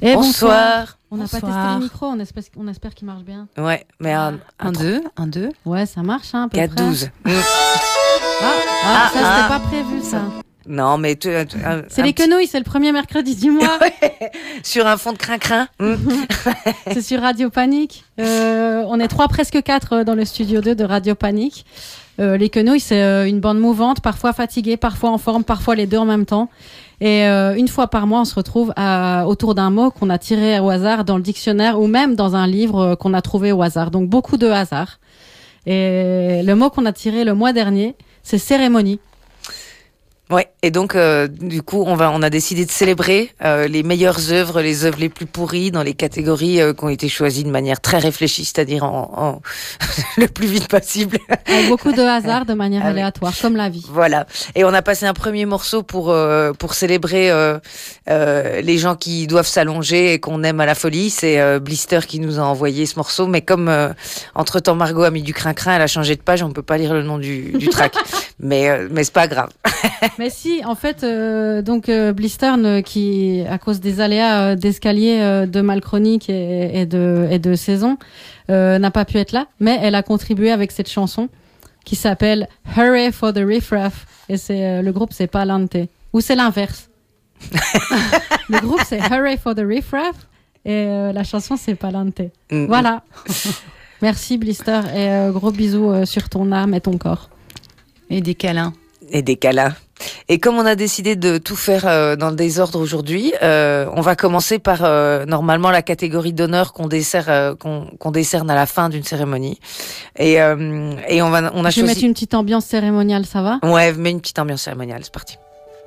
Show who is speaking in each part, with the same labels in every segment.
Speaker 1: Et
Speaker 2: bonsoir.
Speaker 1: On n'a pas testé le micro, on espère qu'il marche bien.
Speaker 2: Ouais, mais un 2.
Speaker 1: Ouais, ça marche, hein, à peu
Speaker 2: 4,
Speaker 1: près.
Speaker 2: 12.
Speaker 1: Ça, c'était pas prévu, ça.
Speaker 2: Non, mais
Speaker 1: c'est les quenouilles, c'est le premier mercredi du mois.
Speaker 2: Sur un fond de crin-crin.
Speaker 1: C'est sur Radio Panique. On est 3, presque 4 dans le studio 2 de Radio Panique. Les quenouilles, c'est une bande mouvante, parfois fatiguée, parfois en forme, parfois les deux en même temps. Et une fois par mois, on se retrouve autour d'un mot qu'on a tiré au hasard dans le dictionnaire ou même dans un livre qu'on a trouvé au hasard. Donc beaucoup de hasard. Et le mot qu'on a tiré le mois dernier, c'est cérémonie.
Speaker 2: Ouais, et donc du coup, on a décidé de célébrer les meilleures œuvres, les œuvres les plus pourries dans les catégories qui ont été choisies de manière très réfléchie, c'est-à-dire en le plus vite possible.
Speaker 1: Avec beaucoup de hasard, de manière aléatoire, comme la vie.
Speaker 2: Voilà. Et on a passé un premier morceau pour célébrer les gens qui doivent s'allonger et qu'on aime à la folie. C'est Blister qui nous a envoyé ce morceau, mais comme entre-temps Margot a mis du crin-crin, elle a changé de page, on peut pas lire le nom du track. mais c'est pas grave.
Speaker 1: Mais si, en fait, Blister, qui, à cause des aléas d'escalier de Malchronique et de saison, n'a pas pu être là, mais elle a contribué avec cette chanson qui s'appelle Hurray for the Riffraff. Et le groupe, c'est Palante. Ou c'est l'inverse. Le groupe, c'est Hurray for the Riffraff et la chanson, c'est Palante. Voilà. Merci, Blister, et gros bisous sur ton âme et ton corps.
Speaker 3: Et des câlins.
Speaker 2: Et comme on a décidé de tout faire dans le désordre aujourd'hui, on va commencer par normalement la catégorie d'honneur qu'on décerne à la fin d'une cérémonie. Et on a choisi.
Speaker 1: Je vais mettre une petite ambiance cérémoniale, ça va ?
Speaker 2: Ouais, mets une petite ambiance cérémoniale, c'est parti.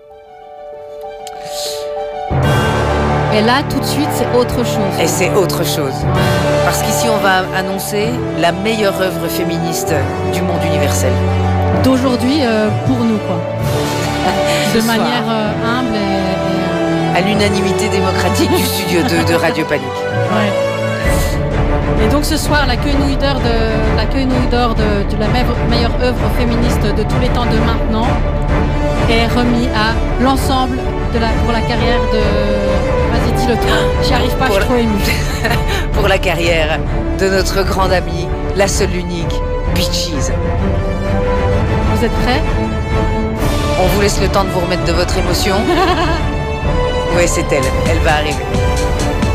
Speaker 1: Et là, tout de suite, c'est autre chose.
Speaker 2: Et c'est autre chose. Parce qu'ici, on va annoncer la meilleure œuvre féministe du monde universel.
Speaker 1: D'aujourd'hui, pour nous, quoi. De manière humble et
Speaker 2: à l'unanimité démocratique du studio 2 de Radio Panique.
Speaker 1: Ouais. Et donc ce soir, la quenouille d'or de la meilleure œuvre féministe de tous les temps de maintenant est remis à l'ensemble pour la carrière de... Vas-y, dis-le toi. J'y arrive pas, je suis trop émue.
Speaker 2: Pour la carrière de notre grande amie, la seule unique, Bitches.
Speaker 1: Vous êtes prêts ?
Speaker 2: On vous laisse le temps de vous remettre de votre émotion. Ouais, c'est elle va arriver.